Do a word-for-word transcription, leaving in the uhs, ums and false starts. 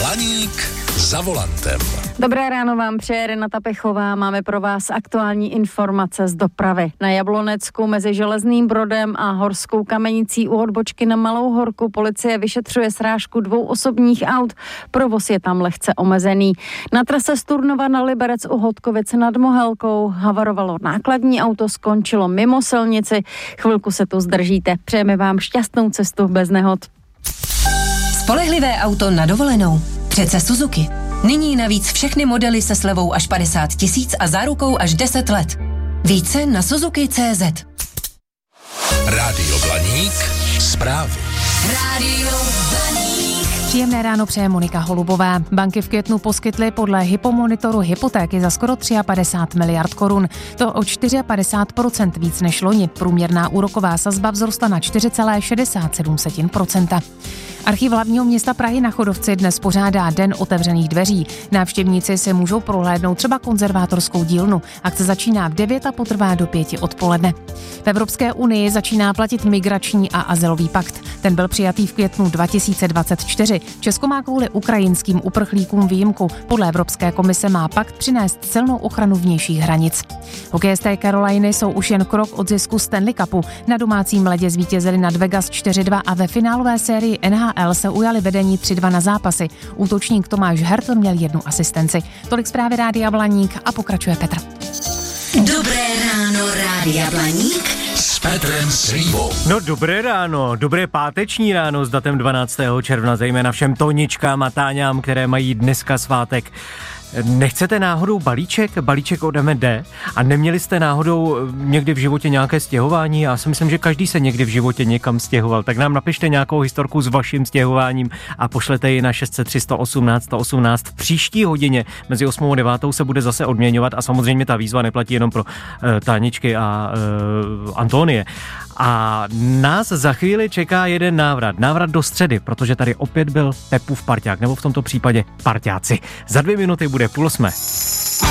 Blaník za volantem. Dobré ráno vám přeje Renata Pechová. Máme pro vás aktuální informace z dopravy. Na Jablonecku mezi Železným Brodem a Horskou Kamenicí u odbočky na Malou Horku policie vyšetřuje srážku dvou osobních aut. Provoz je tam lehce omezený. Na trase z Turnova na Liberec u Hodkovic nad Mohelkou havarovalo nákladní auto, skončilo mimo silnici. Chvilku se tu zdržíte. Přejeme vám šťastnou cestu bez nehod. Spolehlivé auto na dovolenou. Přece Suzuki. Nyní navíc všechny modely se slevou až padesát tisíc a zárukou až deset let. Více na Suzuki tečka cé zet. Rádio Blaník, zprávy. Rádio Blaník. Příjemné ráno přeje Monika Holubová. Banky v květnu poskytly podle Hypomonitoru hypotéky za skoro padesát tři miliard korun. To o padesát čtyři procent víc než loni. Průměrná úroková sazba vzrostla na čtyři celá šedesát sedm procenta. Archiv hlavního města Prahy na Chodovci dnes pořádá Den otevřených dveří. Návštěvníci si můžou prohlédnout třeba konzervátorskou dílnu. Akce začíná v devět a potrvá do pěti odpoledne. V Evropské unii začíná platit migrační a azylový pakt. Ten byl přijatý v květnu dva tisíce dvacet čtyři. Česko má kvůli ukrajinským uprchlíkům výjimku. Podle Evropské komise má pakt přinést silnou ochranu vnějších hranic. Hokejisté Caroliny jsou už jen krok od zisku Stanley Cupu. Na domácím ledě zvítězili nad Vegas čtyři dva a ve finálové sérii N H L se ujali vedení tři dva na zápasy. Útočník Tomáš Hertl měl jednu asistenci. Tolik zprávy Rádia Blaník a pokračuje Petr. Dobré ráno, Rádia Blaník. S Petrem Slívou. No dobré ráno, dobré páteční ráno s datem dvanáctého června, zejména všem Toničkám a Táňám, které mají dneska svátek. Nechcete náhodou balíček, balíček od M and D a neměli jste náhodou někdy v životě nějaké stěhování? Já si myslím, že každý se někdy v životě někam stěhoval. Tak nám napište nějakou historku s vaším stěhováním a pošlete ji na šest set tři sto osmnáct sto osmnáct. V příští hodině mezi osmou a devátou se bude zase odměňovat a samozřejmě ta výzva neplatí jenom pro uh, Táničky a uh, Antonie. A nás za chvíli čeká jeden návrat. Návrat do středy, protože tady opět byl Pepův parťák, nebo v tomto případě parťáci. Za dvě minuty bude půl osmé.